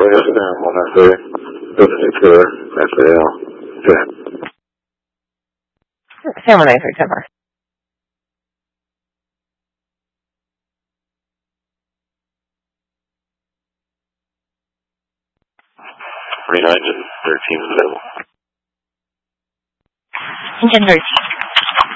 San Juan 934. Engine 13 is available. Engine 13.